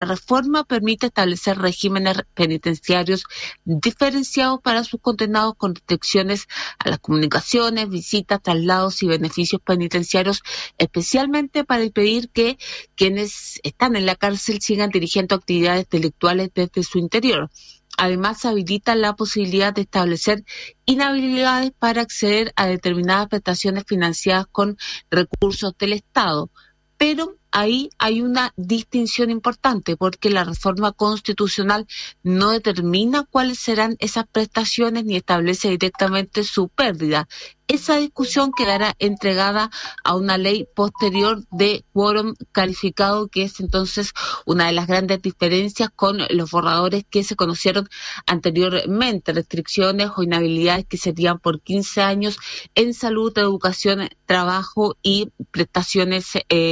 La reforma permite establecer regímenes penitenciarios diferenciados para sus condenados con restricciones a las comunicaciones, visitas, traslados y beneficios penitenciarios, especialmente para impedir que quienes están en la cárcel sigan dirigiendo actividades delictuales desde su interior. Además, habilita la posibilidad de establecer inhabilidades para acceder a determinadas prestaciones financiadas con recursos del Estado. Pero ahí hay una distinción importante, porque la reforma constitucional no determina cuáles serán esas prestaciones ni establece directamente su pérdida. Esa discusión quedará entregada a una ley posterior de quórum calificado, que es entonces una de las grandes diferencias con los borradores que se conocieron anteriormente, restricciones o inhabilidades que serían por 15 años en salud, educación, trabajo y prestaciones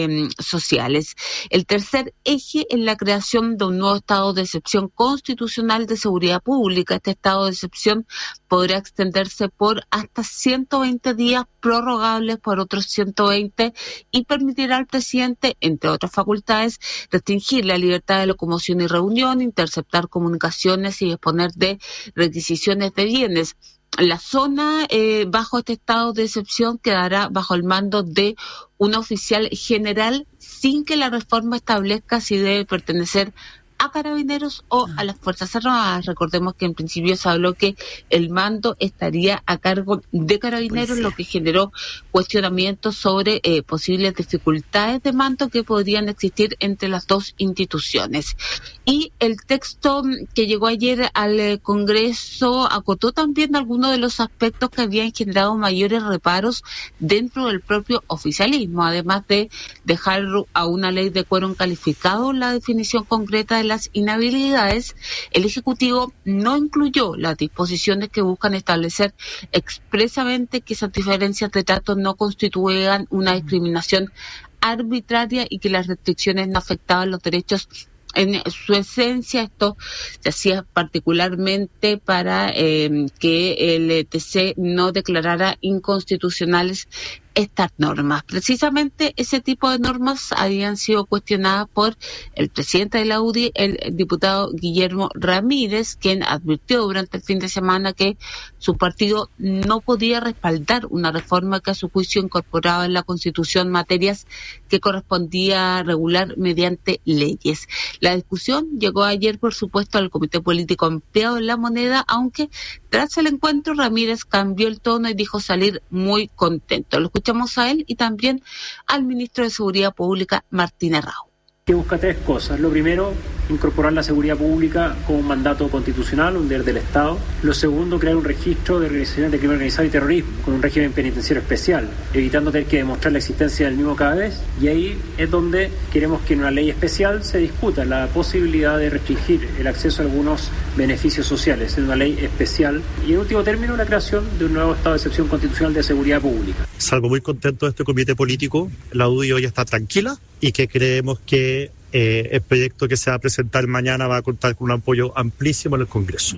sociales. El tercer eje es la creación de un nuevo estado de excepción constitucional de seguridad pública. Este estado de excepción podrá extenderse por hasta 120 días, prorrogables por otros 120, y permitirá al presidente, entre otras facultades, restringir la libertad de locomoción y reunión, interceptar comunicaciones y disponer de requisiciones de bienes. La zona bajo este estado de excepción quedará bajo el mando de un oficial general, sin que la reforma establezca si debe pertenecer a Carabineros o a las Fuerzas Armadas. Recordemos que en principio se habló que el mando estaría a cargo de Carabineros, lo que generó cuestionamientos sobre posibles dificultades de mando que podrían existir entre las dos instituciones. Y el texto que llegó ayer al Congreso acotó también algunos de los aspectos que habían generado mayores reparos dentro del propio oficialismo, además de dejar a una ley de quórum calificado la definición concreta de las inhabilidades. El Ejecutivo no incluyó las disposiciones que buscan establecer expresamente que esas diferencias de trato no constituyan una discriminación arbitraria y que las restricciones no afectaban los derechos en su esencia. Esto se hacía particularmente para que el TC no declarara inconstitucionales estas normas. Precisamente ese tipo de normas habían sido cuestionadas por el presidente de la UDI, el diputado Guillermo Ramírez, quien advirtió durante el fin de semana que su partido no podía respaldar una reforma que a su juicio incorporaba en la Constitución materias que correspondía regular mediante leyes. La discusión llegó ayer, por supuesto, al Comité Político Ampliado en La Moneda, aunque tras el encuentro Ramírez cambió el tono y dijo salir muy contento. Lo escuchamos a él y también al ministro de Seguridad Pública, Martín Errao. Que busca tres cosas. Lo primero, incorporar la seguridad pública como un mandato constitucional, un deber del Estado. Lo segundo, crear un registro de organizaciones de crimen organizado y terrorismo con un régimen penitenciario especial, evitando tener que demostrar la existencia del mismo cada vez. Y ahí es donde queremos que en una ley especial se discuta la posibilidad de restringir el acceso a algunos beneficios sociales en una ley especial. Y en último término, la creación de un nuevo estado de excepción constitucional de seguridad pública. Salgo muy contento de este comité político. La UDI hoy está tranquila y que creemos que el proyecto que se va a presentar mañana va a contar con un apoyo amplísimo en el Congreso.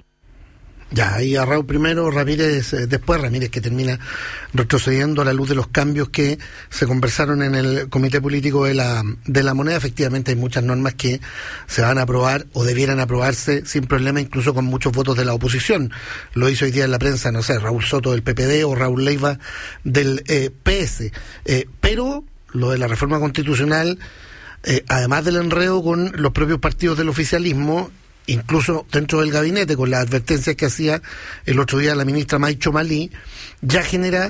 Ya, ahí a Raúl primero, Ramírez después, Ramírez que termina retrocediendo a la luz de los cambios que se conversaron en el Comité Político de la Moneda. Efectivamente hay muchas normas que se van a aprobar o debieran aprobarse sin problema, incluso con muchos votos de la oposición. Lo hizo hoy día en la prensa, no sé, Raúl Soto del PPD o Raúl Leiva del PS. Pero lo de la reforma constitucional, además del enredo con los propios partidos del oficialismo, incluso dentro del gabinete, con las advertencias que hacía el otro día la ministra May Chomalí, ya genera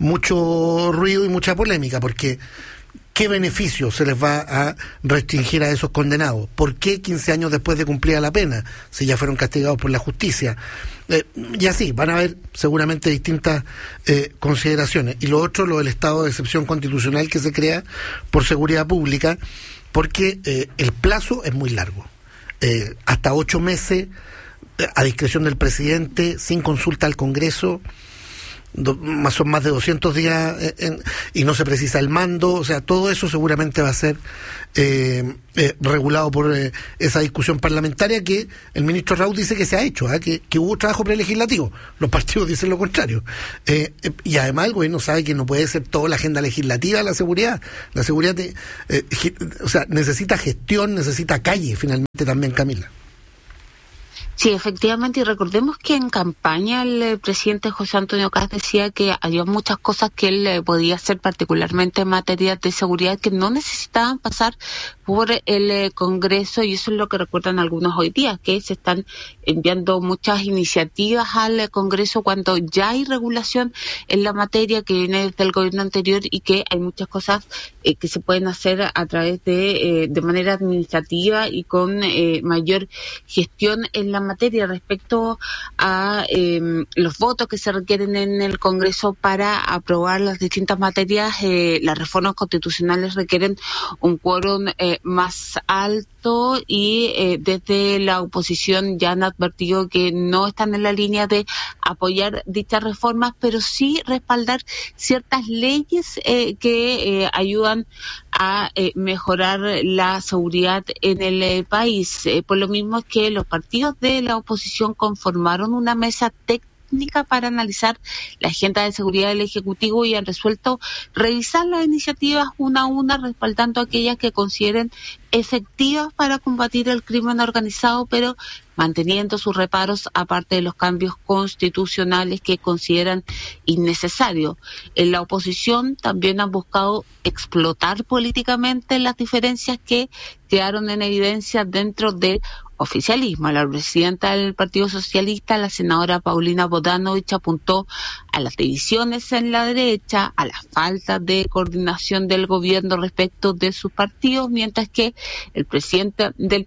mucho ruido y mucha polémica, porque ¿qué beneficio se les va a restringir a esos condenados? ¿Por qué 15 años después de cumplida la pena, si ya fueron castigados por la justicia? Y así, van a haber seguramente distintas consideraciones. Y lo otro, lo del estado de excepción constitucional que se crea por seguridad pública, porque el plazo es muy largo. Hasta 8 meses a discreción del presidente, sin consulta al Congreso. son más de 200 días y no se precisa el mando, o sea, todo eso seguramente va a ser regulado por esa discusión parlamentaria que el ministro Raúl dice que se ha hecho, que hubo trabajo prelegislativo. Los partidos dicen lo contrario. Y además el gobierno sabe que no puede ser toda la agenda legislativa la seguridad. La seguridad necesita gestión, necesita calle finalmente también, Camila. Sí, efectivamente, y recordemos que en campaña el presidente José Antonio Kast decía que había muchas cosas que él podía hacer, particularmente en materia de seguridad, que no necesitaban pasar por el Congreso, y eso es lo que recuerdan algunos hoy día, que se están enviando muchas iniciativas al Congreso cuando ya hay regulación en la materia que viene del gobierno anterior y que hay muchas cosas que se pueden hacer a través de manera administrativa y con mayor gestión en la materia. Respecto a los votos que se requieren en el Congreso para aprobar las distintas materias, las reformas constitucionales requieren un quórum más alto y desde la oposición ya han advertido que no están en la línea de apoyar dichas reformas, pero sí respaldar ciertas leyes que ayudan a mejorar la seguridad en el país. Por lo mismo es que los partidos de la oposición conformaron una mesa técnica para analizar la agenda de seguridad del Ejecutivo y han resuelto revisar las iniciativas una a una, respaldando aquellas que consideren efectivas para combatir el crimen organizado, pero manteniendo sus reparos aparte de los cambios constitucionales que consideran innecesarios. En la oposición también han buscado explotar políticamente las diferencias que quedaron en evidencia dentro del oficialismo. La presidenta del Partido Socialista, la senadora Paulina Bodanovich, apuntó a las divisiones en la derecha, a la falta de coordinación del gobierno respecto de sus partidos, mientras que el presidente del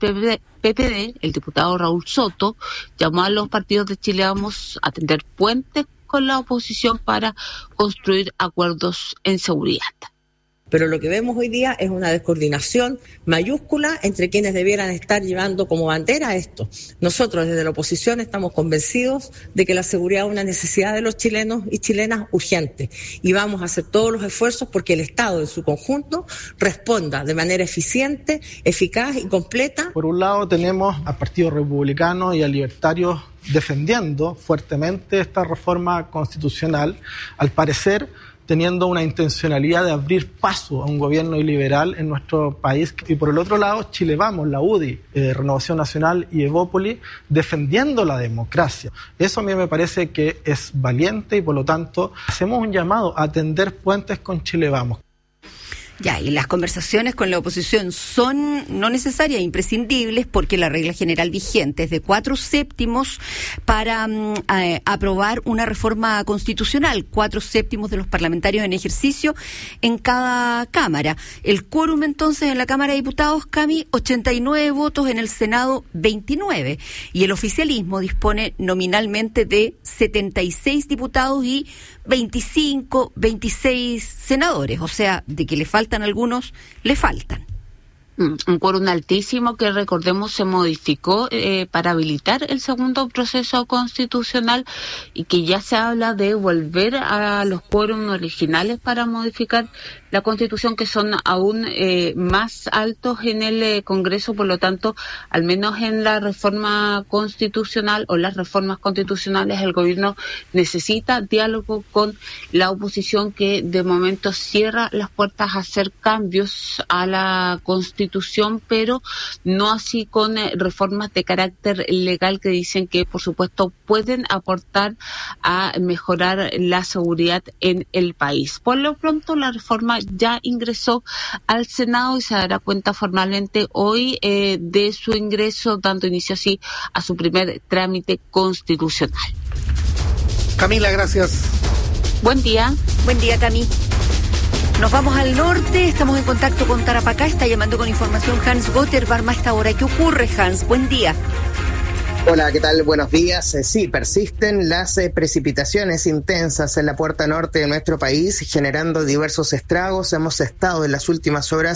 PPD, el diputado Raúl Soto, llamó a los partidos de Chile Vamos a tender puentes con la oposición para construir acuerdos en seguridad. Pero lo que vemos hoy día es una descoordinación mayúscula entre quienes debieran estar llevando como bandera esto. Nosotros desde la oposición estamos convencidos de que la seguridad es una necesidad de los chilenos y chilenas urgente y vamos a hacer todos los esfuerzos porque el Estado en su conjunto responda de manera eficiente, eficaz y completa. Por un lado tenemos al Partido Republicano y a Libertarios defendiendo fuertemente esta reforma constitucional, al parecer teniendo una intencionalidad de abrir paso a un gobierno iliberal en nuestro país. Y por el otro lado, Chile Vamos, la UDI, Renovación Nacional y Evópoli, defendiendo la democracia. Eso a mí me parece que es valiente y por lo tanto hacemos un llamado a tender puentes con Chile Vamos. Ya, y las conversaciones con la oposición son no necesarias, imprescindibles, porque la regla general vigente es de 4/7 para aprobar una reforma constitucional, 4/7 de los parlamentarios en ejercicio en cada cámara. El quórum entonces en la Cámara de Diputados, Cami, 89 votos, en el Senado 29, y el oficialismo dispone nominalmente de 76 diputados y 26 senadores, o sea, de que le faltan algunos, le faltan. Un quórum altísimo que, recordemos, se modificó para habilitar el segundo proceso constitucional y que ya se habla de volver a los quórums originales para modificar la Constitución, que son aún más altos en el Congreso. Por lo tanto, al menos en la reforma constitucional o las reformas constitucionales, el gobierno necesita diálogo con la oposición, que de momento cierra las puertas a hacer cambios a la Constitución, pero no así con reformas de carácter legal que dicen que, por supuesto, pueden aportar a mejorar la seguridad en el país. Por lo pronto, la reforma ya ingresó al Senado y se dará cuenta formalmente hoy de su ingreso, dando inicio así a su primer trámite constitucional. Camila, gracias. Buen día. Buen día, Cami. Nos vamos al norte, estamos en contacto con Tarapacá, está llamando con información Hans Gotterbarm a esta hora. ¿Qué ocurre, Hans? Buen día. Hola, ¿qué tal? Buenos días. Sí, persisten las precipitaciones intensas en la puerta norte de nuestro país, generando diversos estragos. Hemos estado en las últimas horas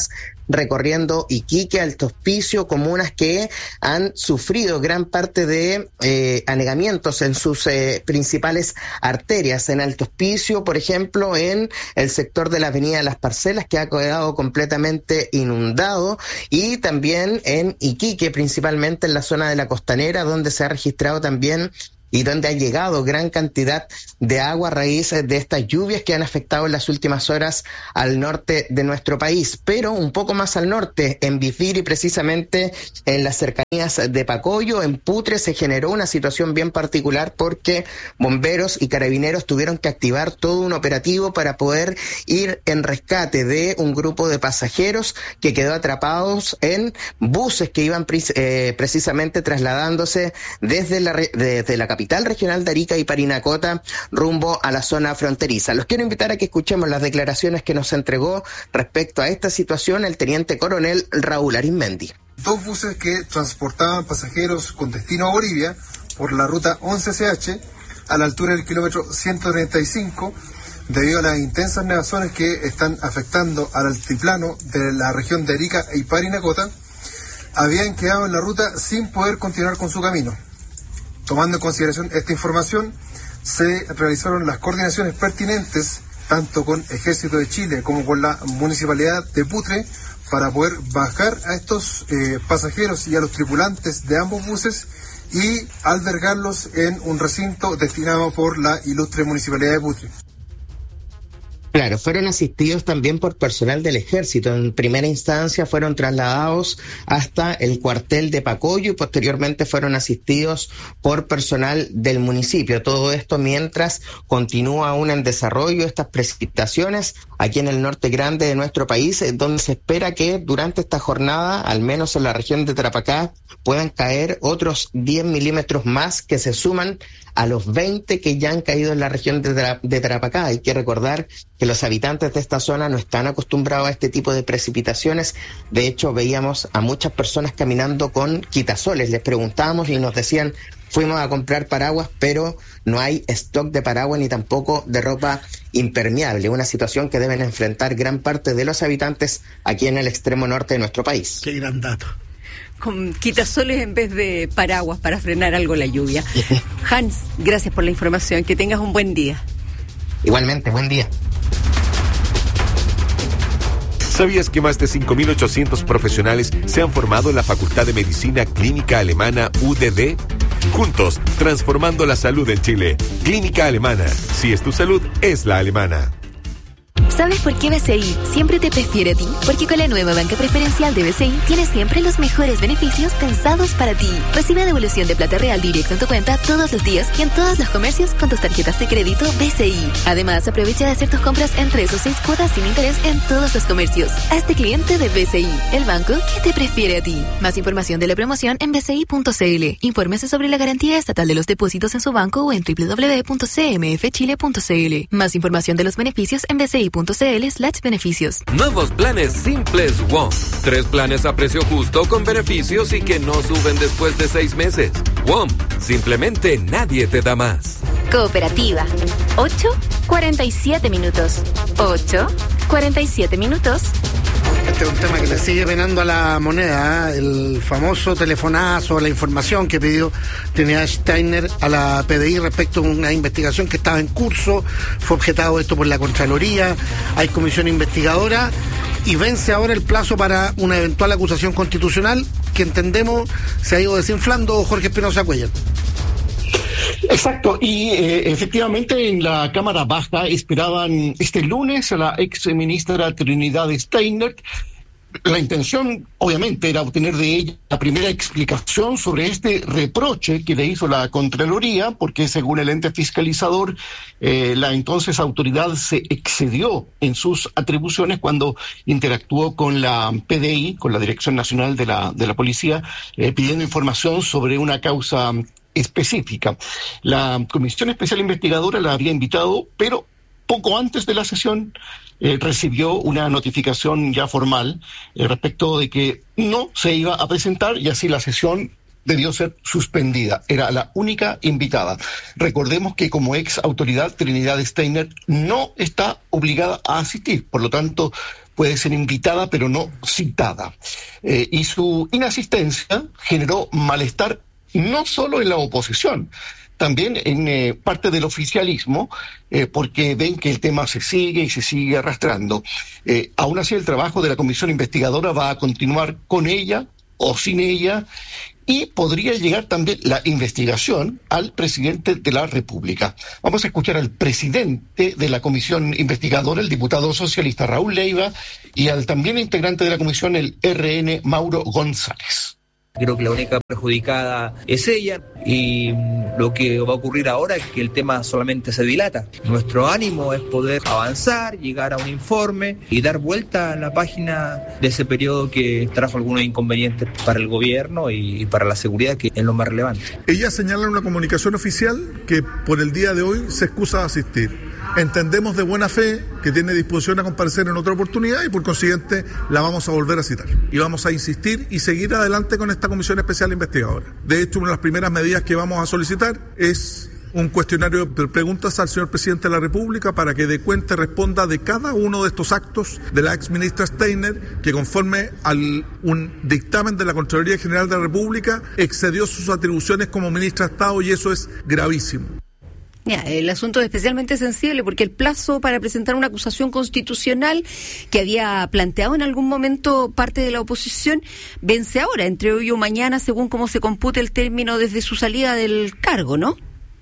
recorriendo Iquique, Alto Hospicio, comunas que han sufrido gran parte de anegamientos en sus principales arterias. En Alto Hospicio, por ejemplo, en el sector de la Avenida de las Parcelas, que ha quedado completamente inundado, y también en Iquique, principalmente en la zona de la Costanera, donde se ha registrado también y donde ha llegado gran cantidad de agua a raíz de estas lluvias que han afectado en las últimas horas al norte de nuestro país. Pero un poco más al norte, en Bifiri, precisamente en las cercanías de Pacoyo, en Putre, se generó una situación bien particular porque bomberos y carabineros tuvieron que activar todo un operativo para poder ir en rescate de un grupo de pasajeros que quedó atrapados en buses que iban precisamente trasladándose desde la capital regional de Arica y Parinacota rumbo a la zona fronteriza. Los quiero invitar a que escuchemos las declaraciones que nos entregó respecto a esta situación el teniente coronel Raúl Arizmendi. 2 buses que transportaban pasajeros con destino a Bolivia por la ruta 11CH a la altura del kilómetro 135, debido a las intensas nevazones que están afectando al altiplano de la región de Arica y Parinacota, habían quedado en la ruta sin poder continuar con su camino. Tomando en consideración esta información, se realizaron las coordinaciones pertinentes, tanto con Ejército de Chile como con la Municipalidad de Putre, para poder bajar a estos pasajeros y a los tripulantes de ambos buses y albergarlos en un recinto destinado por la ilustre Municipalidad de Putre. Claro, fueron asistidos también por personal del Ejército. En primera instancia fueron trasladados hasta el cuartel de Pacoyo y posteriormente fueron asistidos por personal del municipio. Todo esto mientras continúa aún en desarrollo estas precipitaciones aquí en el norte grande de nuestro país, donde se espera que durante esta jornada, al menos en la región de Tarapacá, puedan caer otros 10 milímetros más que se suman a los 20 que ya han caído en la región de Tarapacá. Hay que recordar que los habitantes de esta zona no están acostumbrados a este tipo de precipitaciones. De hecho, veíamos a muchas personas caminando con quitasoles. Les preguntábamos y nos decían, fuimos a comprar paraguas, pero no hay stock de paraguas ni tampoco de ropa impermeable. Una situación que deben enfrentar gran parte de los habitantes aquí en el extremo norte de nuestro país. Qué gran dato. Con quitasoles en vez de paraguas para frenar algo la lluvia. Hans, gracias por la información. Que tengas un buen día. Igualmente, buen día. ¿Sabías que más de 5.800 profesionales se han formado en la Facultad de Medicina Clínica Alemana UDD? Juntos, transformando la salud en Chile. Clínica Alemana. Si es tu salud, es la alemana. ¿Sabes por qué BCI siempre te prefiere a ti? Porque con la nueva banca preferencial de BCI tienes siempre los mejores beneficios pensados para ti. Recibe devolución de plata real directo en tu cuenta todos los días y en todos los comercios con tus tarjetas de crédito BCI. Además, aprovecha de hacer tus compras en 3 o 6 cuotas sin interés en todos los comercios. Hazte cliente de BCI, el banco que te prefiere a ti. Más información de la promoción en bci.cl. Infórmese sobre la garantía estatal de los depósitos en su banco o en www.cmfchile.cl. Más información de los beneficios en bci.cl/beneficios. Nuevos planes simples WOM. 3 planes a precio justo con beneficios y que no suben después de 6 meses. WOM. Simplemente nadie te da más. Cooperativa. 8:47 minutos. 8:47 minutos. Este es un tema que le sigue penando a la moneda, el famoso telefonazo, la información que pidió Trinidad Steiner a la PDI respecto a una investigación que estaba en curso. Fue objetado esto por la Contraloría, hay comisión investigadora y vence ahora el plazo para una eventual acusación constitucional que entendemos se ha ido desinflando. Jorge Espinosa Cuellar. Exacto, y efectivamente en la Cámara Baja esperaban este lunes a la ex ministra Trinidad Steiner. La intención, obviamente, era obtener de ella la primera explicación sobre este reproche que le hizo la Contraloría, porque según el ente fiscalizador, la entonces autoridad se excedió en sus atribuciones cuando interactuó con la PDI, con la Dirección Nacional de la Policía, pidiendo información sobre una causa específica. La Comisión Especial Investigadora la había invitado, pero poco antes de la sesión recibió una notificación ya formal respecto de que no se iba a presentar y así la sesión debió ser suspendida. Era la única invitada. Recordemos que como ex autoridad Trinidad Steiner no está obligada a asistir, por lo tanto puede ser invitada pero no citada. Y su inasistencia generó malestar no solo en la oposición, también en parte del oficialismo, porque ven que el tema se sigue y se sigue arrastrando. Aún así, el trabajo de la comisión investigadora va a continuar con ella o sin ella, y podría llegar también la investigación al presidente de la República. Vamos a escuchar al presidente de la comisión investigadora, el diputado socialista Raúl Leiva, y al también integrante de la comisión, el RN Mauro González. Creo que la única perjudicada es ella, y lo que va a ocurrir ahora es que el tema solamente se dilata. Nuestro ánimo es poder avanzar, llegar a un informe y dar vuelta a la página de ese periodo que trajo algunos inconvenientes para el gobierno y para la seguridad, que es lo más relevante. Ella señala en una comunicación oficial que por el día de hoy se excusa de asistir. Entendemos de buena fe que tiene disposición a comparecer en otra oportunidad y por consiguiente la vamos a volver a citar. Y vamos a insistir y seguir adelante con esta comisión especial investigadora. De hecho, una de las primeras medidas que vamos a solicitar es un cuestionario de preguntas al señor presidente de la República para que dé cuenta y responda de cada uno de estos actos de la ex ministra Steiner, que conforme a un dictamen de la Contraloría General de la República excedió sus atribuciones como ministra de Estado, y eso es gravísimo. Ya, el asunto es especialmente sensible porque el plazo para presentar una acusación constitucional que había planteado en algún momento parte de la oposición vence ahora, entre hoy o mañana, según cómo se compute el término desde su salida del cargo, ¿no?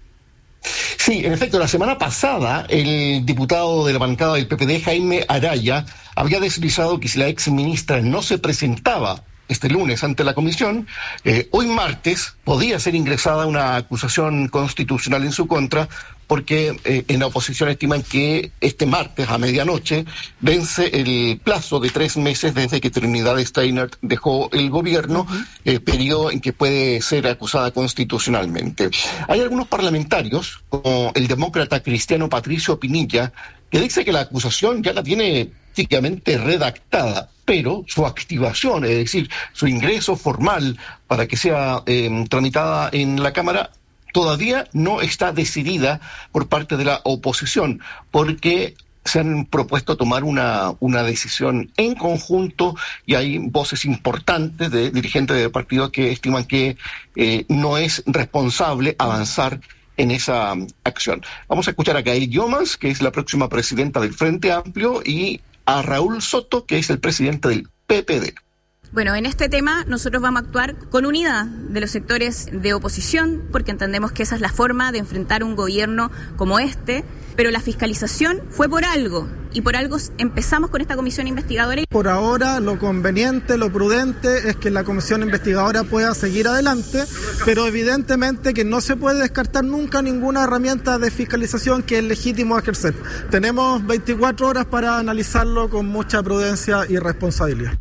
Sí, en efecto, la semana pasada el diputado de la bancada del PPD, Jaime Araya, había deslizado que si la ex ministra no se presentaba este lunes ante la comisión, hoy martes podía ser ingresada una acusación constitucional en su contra, porque en la oposición estiman que este martes a medianoche vence el plazo de 3 meses desde que Trinidad Steiner dejó el gobierno, periodo en que puede ser acusada constitucionalmente. Hay algunos parlamentarios, como el demócrata cristiano Patricio Pinilla, que dice que la acusación ya la tiene prácticamente redactada, pero su activación, es decir, su ingreso formal para que sea tramitada en la Cámara, todavía no está decidida por parte de la oposición, porque se han propuesto tomar una decisión en conjunto, y hay voces importantes de dirigentes del partido que estiman que no es responsable avanzar en esa acción. Vamos a escuchar a Gael Yomas, que es la próxima presidenta del Frente Amplio, y a Raúl Soto, que es el presidente del PPD. Bueno, en este tema nosotros vamos a actuar con unidad de los sectores de oposición, porque entendemos que esa es la forma de enfrentar un gobierno como este, pero la fiscalización fue por algo, y por algo empezamos con esta comisión investigadora. Por ahora lo conveniente, lo prudente es que la comisión investigadora pueda seguir adelante, pero evidentemente que no se puede descartar nunca ninguna herramienta de fiscalización que es legítimo ejercer. Tenemos 24 horas para analizarlo con mucha prudencia y responsabilidad.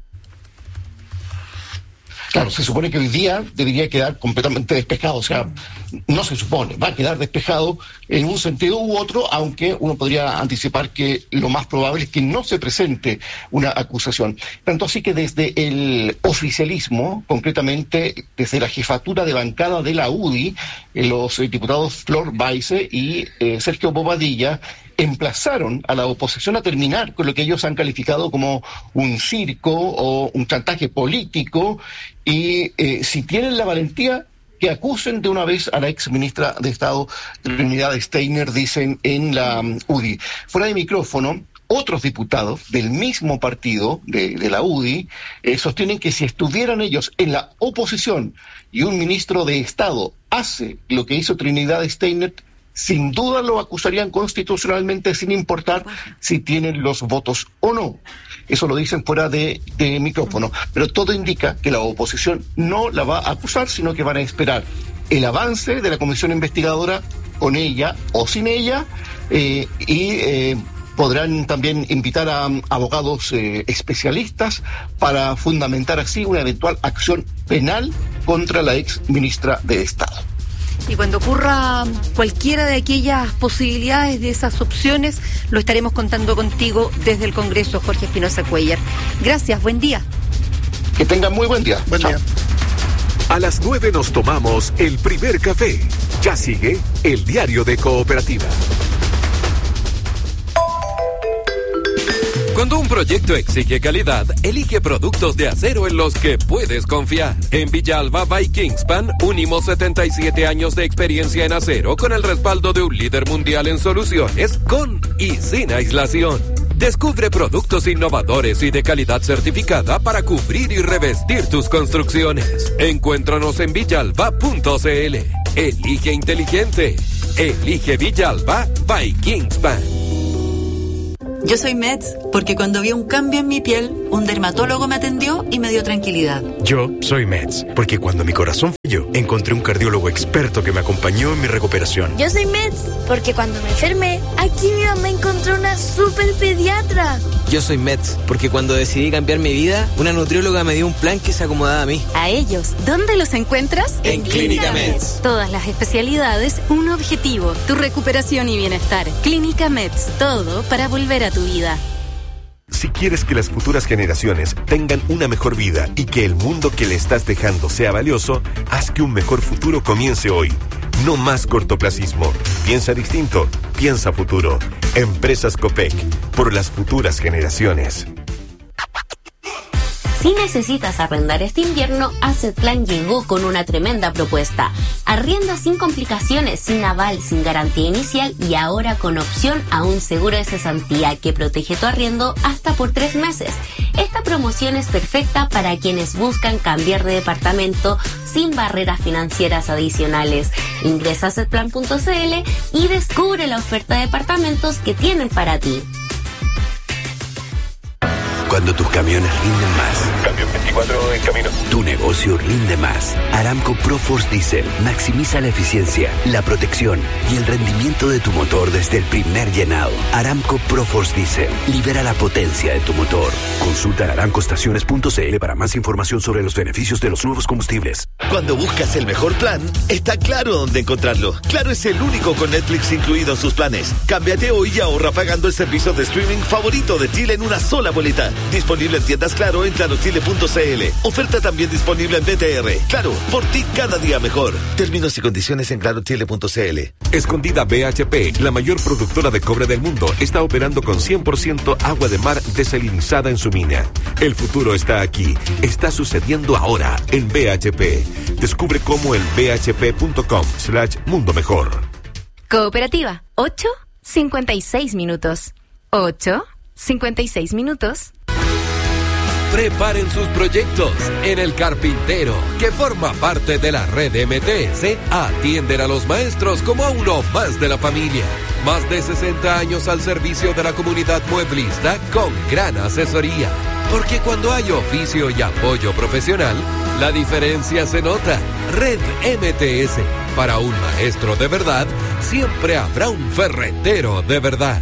Claro, se supone que hoy día debería quedar completamente despejado, o sea, no se supone, va a quedar despejado en un sentido u otro, aunque uno podría anticipar que lo más probable es que no se presente una acusación. Tanto así que desde el oficialismo, concretamente desde la jefatura de bancada de la UDI, los diputados Flor Baise y Sergio Bobadilla emplazaron a la oposición a terminar con lo que ellos han calificado como un circo o un chantaje político, y si tienen la valentía, que acusen de una vez a la ex ministra de Estado Trinidad Steiner, dicen en la UDI. Fuera de micrófono, otros diputados del mismo partido, de la UDI, sostienen que si estuvieran ellos en la oposición y un ministro de Estado hace lo que hizo Trinidad Steiner, sin duda lo acusarían constitucionalmente, sin importar si tienen los votos o no. Eso lo dicen fuera de micrófono. Pero todo indica que la oposición no la va a acusar, sino que van a esperar el avance de la comisión investigadora, con ella o sin ella, y podrán también invitar a abogados especialistas para fundamentar así una eventual acción penal contra la ex ministra de Estado. Y cuando ocurra cualquiera de aquellas posibilidades, de esas opciones, lo estaremos contando contigo desde el Congreso, Jorge Espinosa Cuellar. Gracias, buen día. Que tengan muy buen día. Buen día. A las 9 nos tomamos el primer café. Ya sigue el Diario de Cooperativa. Cuando un proyecto exige calidad, elige productos de acero en los que puedes confiar. En Villalba by Kingspan, unimos 77 años de experiencia en acero con el respaldo de un líder mundial en soluciones con y sin aislación. Descubre productos innovadores y de calidad certificada para cubrir y revestir tus construcciones. Encuéntranos en villalba.cl. Elige inteligente. Elige Villalba by Kingspan. Yo soy Meds porque cuando vi un cambio en mi piel, un dermatólogo me atendió y me dio tranquilidad. Yo soy Meds porque cuando mi corazón falló, encontré un cardiólogo experto que me acompañó en mi recuperación. Yo soy Meds porque cuando me enfermé, aquí mi mamá encontró una super pediatra. Yo soy Meds porque cuando decidí cambiar mi vida, una nutrióloga me dio un plan que se acomodaba a mí. A ellos, ¿dónde los encuentras? En Clínica Meds. Todas las especialidades, un objetivo, tu recuperación y bienestar. Clínica Meds, todo para volver a tu vida. Si quieres que las futuras generaciones tengan una mejor vida y que el mundo que le estás dejando sea valioso, haz que un mejor futuro comience hoy. No más cortoplacismo. Piensa distinto. Piensa futuro. Empresas Copec. Por las futuras generaciones. Si necesitas arrendar este invierno, Asset Plan llegó con una tremenda propuesta. Arrienda sin complicaciones, sin aval, sin garantía inicial y ahora con opción a un seguro de cesantía que protege tu arriendo hasta por 3 meses. Esta promoción es perfecta para quienes buscan cambiar de departamento sin barreras financieras adicionales. Ingresa a assetplan.cl y descubre la oferta de departamentos que tienen para ti. Cuando tus camiones rinden más. Camión 24 en camino. Tu negocio rinde más. Aramco ProForce Diesel maximiza la eficiencia, la protección y el rendimiento de tu motor desde el primer llenado. Aramco ProForce Diesel libera la potencia de tu motor. Consulta aramcoestaciones.cl para más información sobre los beneficios de los nuevos combustibles. Cuando buscas el mejor plan, está Claro dónde encontrarlo. Claro es el único con Netflix incluido en sus planes. Cámbiate hoy y ahorra pagando el servicio de streaming favorito de Chile en una sola boleta. Disponible en tiendas Claro en clarochile.cl. Oferta también disponible en BTR. Claro, por ti cada día mejor. Términos y condiciones en clarochile.cl. Escondida BHP, la mayor productora de cobre del mundo, está operando con 100% agua de mar desalinizada en su mina. El futuro está aquí. Está sucediendo ahora en BHP. Descubre cómo en bhp.com/mundo mejor. Cooperativa, 8:56 minutos. 8:56 minutos. Preparen sus proyectos. En El Carpintero, que forma parte de la red MTS, atienden a los maestros como a uno más de la familia. Más de 60 años al servicio de la comunidad mueblista con gran asesoría. Porque cuando hay oficio y apoyo profesional, la diferencia se nota. Red MTS. Para un maestro de verdad, siempre habrá un ferretero de verdad.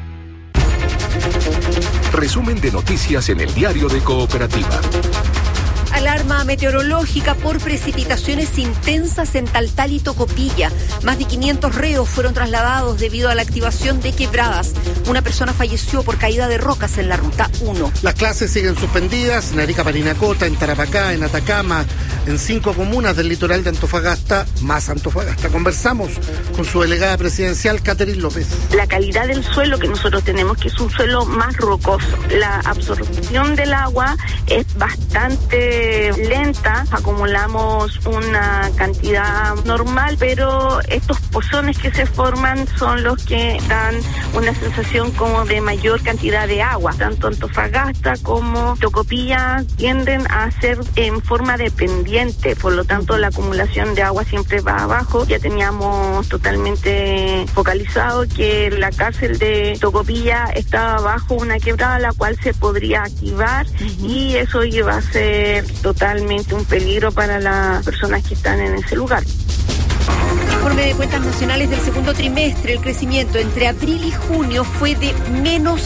Resumen de noticias en el diario de Cooperativa. Alarma meteorológica por precipitaciones intensas en Taltal y Tocopilla. Más de 500 reos fueron trasladados debido a la activación de quebradas. Una persona falleció por caída de rocas en la ruta 1. Las clases siguen suspendidas en Arica, Parinacota, en Tarapacá, en Atacama, en 5 comunas del litoral de Antofagasta, más Antofagasta. Conversamos con su delegada presidencial, Catherine López. La calidad del suelo que nosotros tenemos, que es un suelo más rocoso. La absorción del agua es bastante lenta, acumulamos una cantidad normal, pero estos pozones que se forman son los que dan una sensación como de mayor cantidad de agua. Tanto Antofagasta como Tocopilla tienden a ser en forma de pendiente, por lo tanto la acumulación de agua siempre va abajo. Ya teníamos totalmente focalizado que la cárcel de Tocopilla estaba bajo una quebrada, la cual se podría activar y eso iba a ser totalmente un peligro para las personas que están en ese lugar. Informe de cuentas nacionales del segundo trimestre, el crecimiento entre abril y junio fue de menos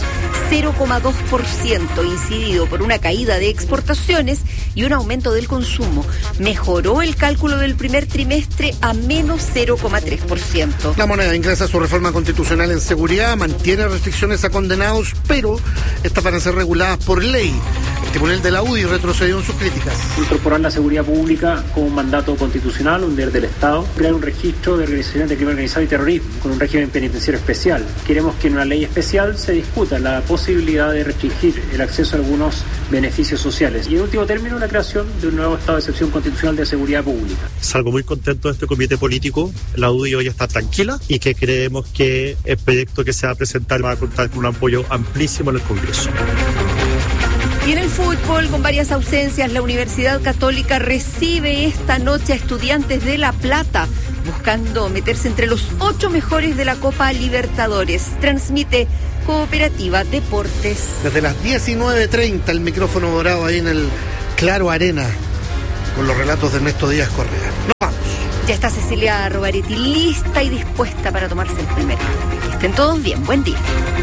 0,2%, incidido por una caída de exportaciones y un aumento del consumo. Mejoró el cálculo del primer trimestre a menos 0,3%. La moneda ingresa su reforma constitucional en seguridad, mantiene restricciones a condenados, pero estas van a ser reguladas por ley. El Tribunal de la UDI retrocedió en sus críticas. Incorporar la seguridad pública como un mandato constitucional, un deber del Estado, crear un registro de organizaciones de crimen organizado y terrorismo con un régimen penitenciario especial. Queremos que en una ley especial se discuta la la posibilidad de restringir el acceso a algunos beneficios sociales. Y en último término, la creación de un nuevo estado de excepción constitucional de seguridad pública. Salgo muy contento de este comité político. La UDI hoy está tranquila y que creemos que el proyecto que se va a presentar va a contar con un apoyo amplísimo en el Congreso. Y en el fútbol, con varias ausencias, la Universidad Católica recibe esta noche a Estudiantes de La Plata, buscando meterse entre los 8 mejores de la Copa Libertadores. Transmite Cooperativa Deportes. Desde las 19:30, el micrófono dorado ahí en el Claro Arena, con los relatos de Ernesto Díaz Correa. Nos vamos. Ya está Cecilia Rovaretti lista y dispuesta para tomarse el primero. Que estén todos bien. Buen día.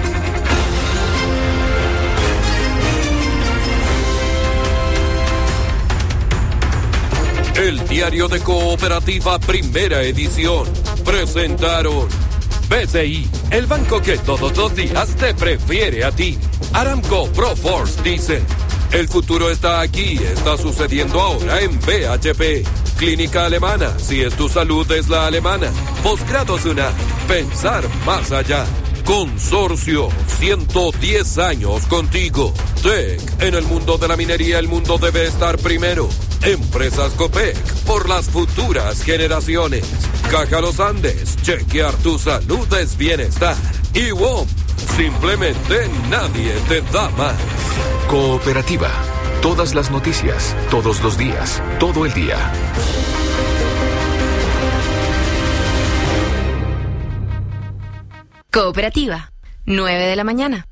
El diario de Cooperativa, primera edición. Presentaron BCI, el banco que todos los días te prefiere a ti. Aramco Proforce Diesel. El futuro está aquí, está sucediendo ahora en BHP. Clínica Alemana, si es tu salud es la alemana. Posgrados UNAM, pensar más allá. Consorcio, 110 años contigo. TEC, en el mundo de la minería el mundo debe estar primero. Empresas Copec, por las futuras generaciones. Caja Los Andes, chequear tu salud es bienestar. Y WOM, simplemente nadie te da más. Cooperativa, todas las noticias, todos los días, todo el día. Cooperativa, 9 de la mañana.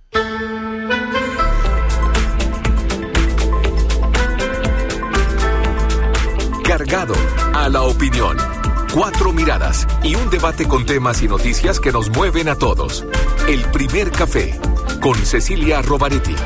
Cargado a la opinión. 4 miradas y un debate con temas y noticias que nos mueven a todos. El primer café con Cecilia Rovaretti.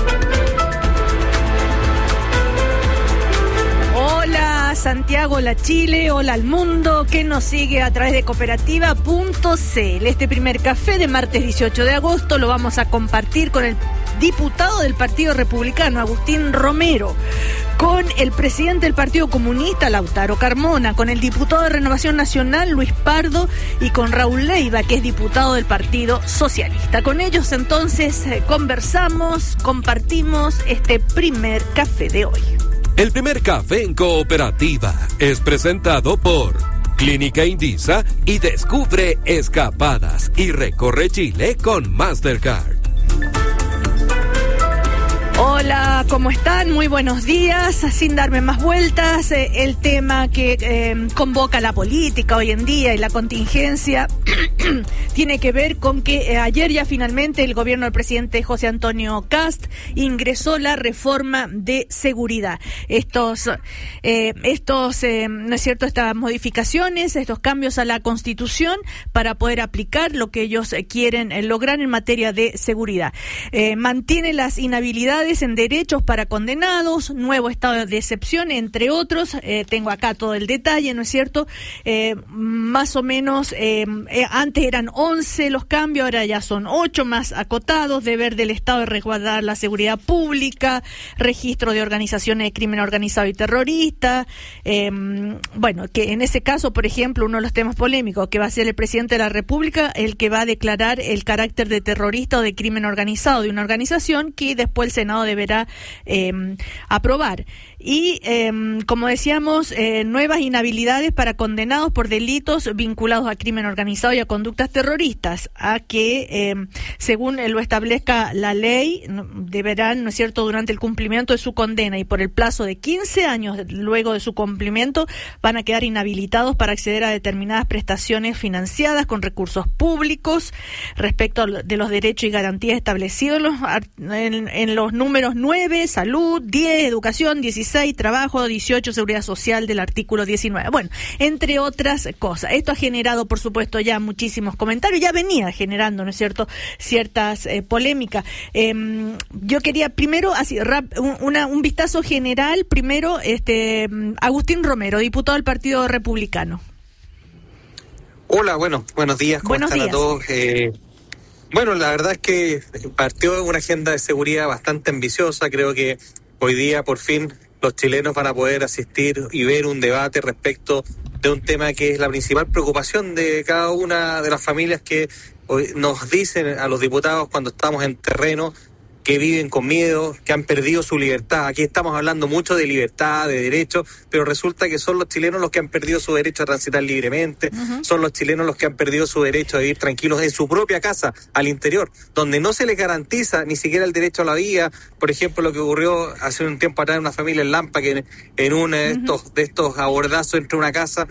Hola Santiago, hola Chile, hola al mundo que nos sigue a través de cooperativa.cl. Este primer café de martes 18 de agosto lo vamos a compartir con el diputado del Partido Republicano, Agustín Romero, con el presidente del Partido Comunista, Lautaro Carmona, con el diputado de Renovación Nacional, Luis Pardo, y con Raúl Leiva, que es diputado del Partido Socialista. Con ellos entonces conversamos, compartimos este primer café de hoy. El primer café en Cooperativa es presentado por Clínica Indisa y descubre escapadas y recorre Chile con Mastercard. Hola, ¿cómo están? Muy buenos días. Sin darme más vueltas, el tema que convoca la política hoy en día y la contingencia tiene que ver con que ayer ya finalmente el gobierno del presidente José Antonio Kast ingresó la reforma de seguridad. ¿No es cierto? Estas modificaciones, estos cambios a la Constitución para poder aplicar lo que ellos quieren lograr en materia de seguridad. Mantiene las inhabilidades en derechos para condenados, nuevo estado de excepción, entre otros. Tengo acá todo el detalle, ¿no es cierto? Más o menos, antes eran 11 los cambios, ahora ya son 8 más acotados: deber del Estado de resguardar la seguridad pública, registro de organizaciones de crimen organizado y terrorista. Bueno, que en ese caso, por ejemplo, uno de los temas polémicos, que va a ser el presidente de la República el que va a declarar el carácter de terrorista o de crimen organizado de una organización, que después el Senado deberá aprobar. Y, como decíamos, nuevas inhabilidades para condenados por delitos vinculados a crimen organizado y a conductas terroristas, a que, según lo establezca la ley, deberán, ¿no es cierto?, durante el cumplimiento de su condena y por el plazo de 15 años luego de su cumplimiento, van a quedar inhabilitados para acceder a determinadas prestaciones financiadas con recursos públicos respecto de los derechos y garantías establecidos en los números 9, salud, 10, educación, 16, trabajo, 18, seguridad social del artículo 19. Bueno, entre otras cosas. Esto ha generado, por supuesto, ya muchísimos comentarios, ya venía generando, ¿no es cierto?, ciertas polémicas. Yo quería primero, así, un vistazo general, primero, Agustín Romero, diputado del Partido Republicano. Hola, buenos días, ¿cómo están a todos? Bueno, la verdad es que partió una agenda de seguridad bastante ambiciosa. Creo que hoy día, por fin, los chilenos van a poder asistir y ver un debate respecto de un tema que es la principal preocupación de cada una de las familias que hoy nos dicen a los diputados cuando estamos en terreno que viven con miedo, que han perdido su libertad. Aquí estamos hablando mucho de libertad, de derechos, pero resulta que son los chilenos los que han perdido su derecho a transitar libremente, son los chilenos los que han perdido su derecho a vivir tranquilos en su propia casa, al interior, donde no se les garantiza ni siquiera el derecho a la vida. Por ejemplo, lo que ocurrió hace un tiempo atrás en una familia en Lampa, que en uno de estos abordazos entre una casa,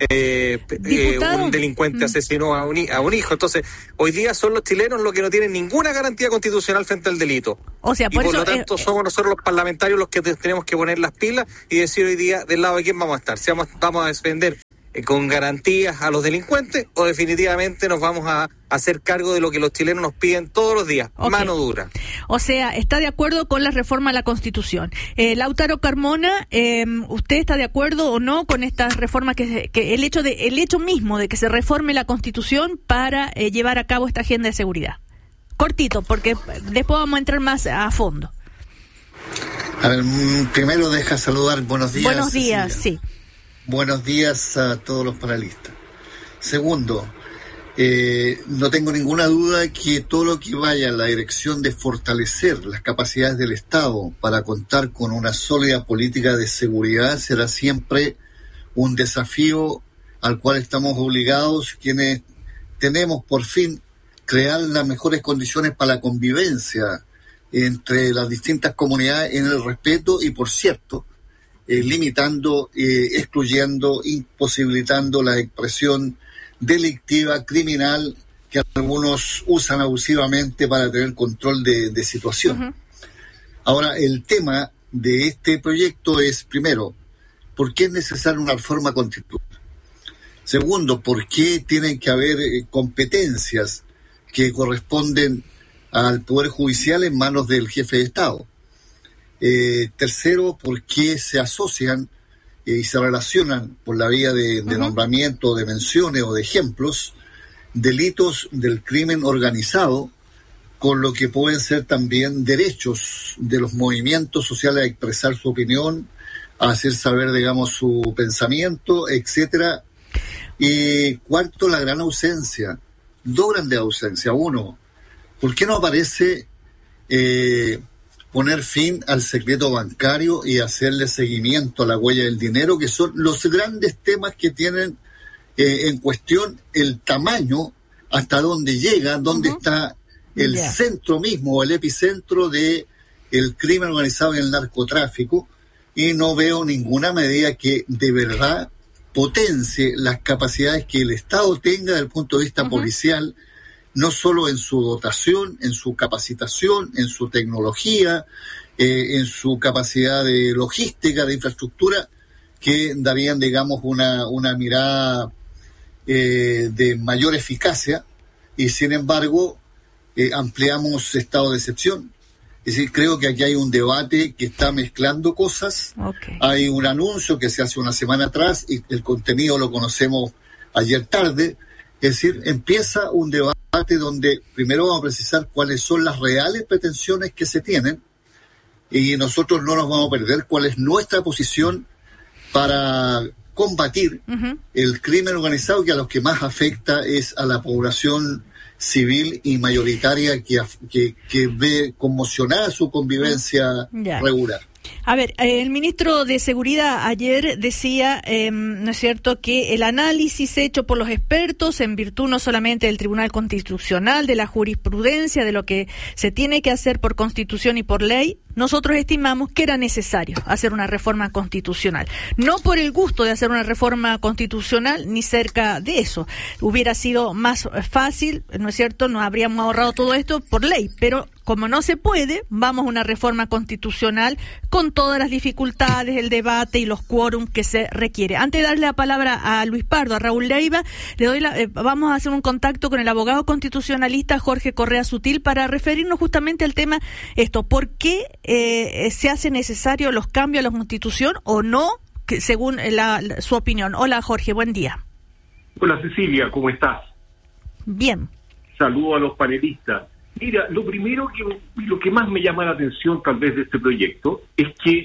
un delincuente asesinó a un hijo. Entonces, hoy día son los chilenos los que no tienen ninguna garantía constitucional frente al delito. O sea, por lo tanto, somos nosotros los parlamentarios los que tenemos que poner las pilas y decir hoy día del lado de quién vamos a estar. Si vamos a defender con garantías a los delincuentes o definitivamente nos vamos a hacer cargo de lo que los chilenos nos piden todos los días, mano dura. O sea, está de acuerdo con la reforma a la Constitución. Lautaro Carmona, ¿usted está de acuerdo o no con estas reformas que el hecho mismo de que se reforme la Constitución para llevar a cabo esta agenda de seguridad? Cortito, porque después vamos a entrar más a fondo. A ver, primero deja saludar, buenos días. Buenos días, Cecilia. Sí. Buenos días a todos los panelistas. Segundo, no tengo ninguna duda que todo lo que vaya en la dirección de fortalecer las capacidades del Estado para contar con una sólida política de seguridad será siempre un desafío al cual estamos obligados quienes tenemos por fin crear las mejores condiciones para la convivencia entre las distintas comunidades en el respeto y, por cierto, limitando, excluyendo, imposibilitando la expresión delictiva, criminal, que algunos usan abusivamente para tener control de situación. Ahora, el tema de este proyecto es, primero, ¿por qué es necesaria una reforma constitucional? Segundo, ¿por qué tienen que haber competencias que corresponden al Poder Judicial en manos del jefe de Estado? Tercero, ¿por qué se asocian y se relacionan por la vía de nombramiento, de menciones o de ejemplos, delitos del crimen organizado con lo que pueden ser también derechos de los movimientos sociales a expresar su opinión, a hacer saber, digamos, su pensamiento, etcétera? Y cuarto, la gran ausencia, dos grandes ausencias. Uno, ¿por qué no aparece poner fin al secreto bancario y hacerle seguimiento a la huella del dinero, que son los grandes temas que tienen en cuestión el tamaño, hasta dónde llega, dónde está el centro mismo, el epicentro de el crimen organizado y el narcotráfico? Y no veo ninguna medida que de verdad potencie las capacidades que el Estado tenga desde el punto de vista policial, no solo en su dotación, en su capacitación, en su tecnología, en su capacidad de logística, de infraestructura, que darían, digamos, una mirada de mayor eficacia, y sin embargo ampliamos estado de excepción. Es decir, creo que aquí hay un debate que está mezclando cosas. Hay un anuncio que se hace una semana atrás y el contenido lo conocemos ayer tarde. Es decir, empieza un debate donde primero vamos a precisar cuáles son las reales pretensiones que se tienen, y nosotros no nos vamos a perder cuál es nuestra posición para combatir el crimen organizado, que a los que más afecta es a la población civil y mayoritaria que ve conmocionada su convivencia regular. A ver, el ministro de Seguridad ayer decía, ¿no es cierto?, que el análisis hecho por los expertos, en virtud no solamente del Tribunal Constitucional, de la jurisprudencia, de lo que se tiene que hacer por Constitución y por ley, nosotros estimamos que era necesario hacer una reforma constitucional. No por el gusto de hacer una reforma constitucional, ni cerca de eso. Hubiera sido más fácil, ¿no es cierto?, nos habríamos ahorrado todo esto por ley, pero como no se puede, vamos a una reforma constitucional con todas las dificultades, el debate y los quórum que se requiere. Antes de darle la palabra a Luis Pardo, a Raúl Leiva, vamos a hacer un contacto con el abogado constitucionalista Jorge Correa Sutil para referirnos justamente al tema ¿por qué se hace necesario los cambios a la Constitución o no, según su opinión? Hola Jorge, buen día. Hola Cecilia, ¿cómo estás? Bien. Saludo a los panelistas. Mira, lo primero lo que más me llama la atención tal vez de este proyecto es que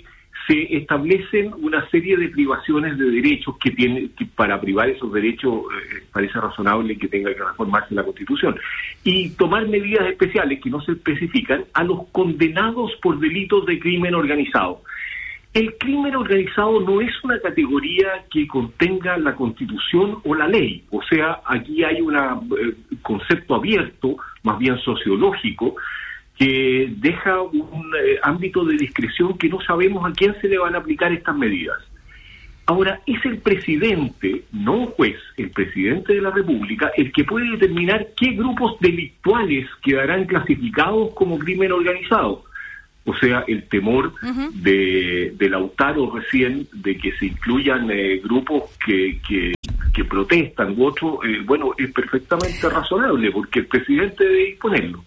se establecen una serie de privaciones de derechos que para privar esos derechos parece razonable que tenga que reformarse la Constitución, y tomar medidas especiales que no se especifican a los condenados por delitos de crimen organizado. El crimen organizado no es una categoría que contenga la Constitución o la ley, o sea, aquí hay un concepto abierto, más bien sociológico, que deja un ámbito de discreción que no sabemos a quién se le van a aplicar estas medidas. Ahora, es el presidente, no un juez, el presidente de la República, el que puede determinar qué grupos delictuales quedarán clasificados como crimen organizado. O sea, el temor de Lautaro recién de que se incluyan grupos que protestan u otros, bueno, es perfectamente razonable porque el presidente debe disponerlo.